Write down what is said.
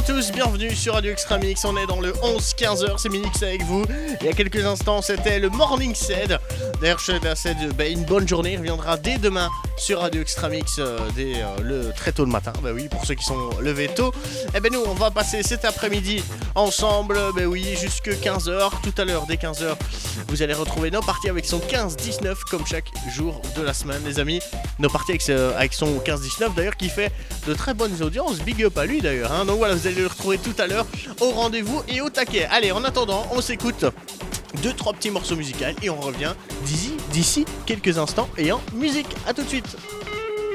à tous, bienvenue sur Radio Extra Mix, on est dans le 11-15h, c'est Minix avec vous. Il y a quelques instants c'était le Morning Ced. D'ailleurs je souhaite à Ced une bonne journée, il reviendra dès demain sur Radio Extra Mix dès très tôt le matin. Bah oui, pour ceux qui sont levés tôt. Et ben nous on va passer cet après-midi ensemble, bah oui, jusque 15h. Tout à l'heure dès 15h vous allez retrouver nos parties avec son 15-19 comme chaque jour de la semaine les amis. Nos parties avec son 15-19 d'ailleurs qui fait de très bonnes audiences, big up à lui d'ailleurs hein. Donc voilà, vous allez le retrouver tout à l'heure au rendez-vous et au taquet. Allez, en attendant, on s'écoute 2-3 petits morceaux musicaux et on revient d'ici quelques instants et en musique. À tout de suite.